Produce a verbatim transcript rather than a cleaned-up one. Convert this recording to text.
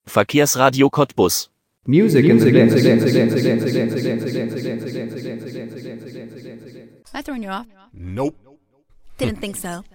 Verkehrsradio Cottbus. Music in the mix. Am I throwing you off? Nope. Didn't think so.